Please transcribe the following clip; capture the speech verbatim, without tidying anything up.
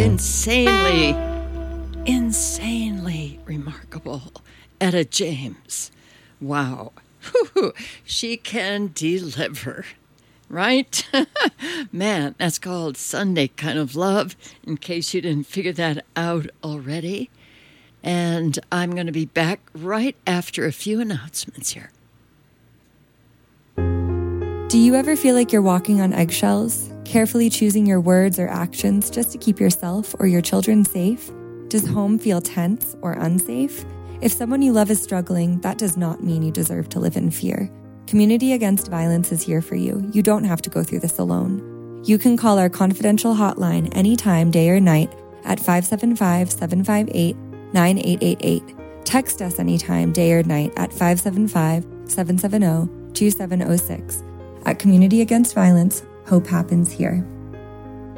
insanely, insanely remarkable Etta James. Wow. Whew, she can deliver, right? Man, that's called Sunday Kind of Love, in case you didn't figure that out already. And I'm going to be back right after a few announcements here. Do you ever feel like you're walking on eggshells, carefully choosing your words or actions just to keep yourself or your children safe? Does home feel tense or unsafe? If someone you love is struggling, that does not mean you deserve to live in fear. Community Against Violence is here for you. You don't have to go through this alone. You can call our confidential hotline anytime, day or night, at five seven five, seven five eight, nine eight eight eight. Text us anytime, day or night, at five seven five, seven seven zero, two seven zero six. At Community Against Violence, hope happens here.